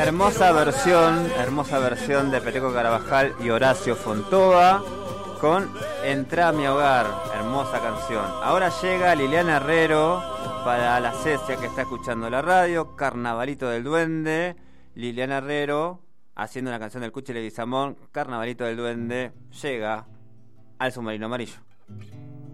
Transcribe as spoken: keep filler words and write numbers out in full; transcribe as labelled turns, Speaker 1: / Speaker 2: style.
Speaker 1: Hermosa versión, hermosa versión de Peteco Carabajal y Horacio Fontova con Entrá a mi hogar, hermosa canción. Ahora llega Liliana Herrero para la Cecia que está escuchando la radio, Carnavalito del Duende. Liliana Herrero haciendo una canción del Cuchi Leguizamón, Carnavalito del Duende, llega al Submarino Amarillo.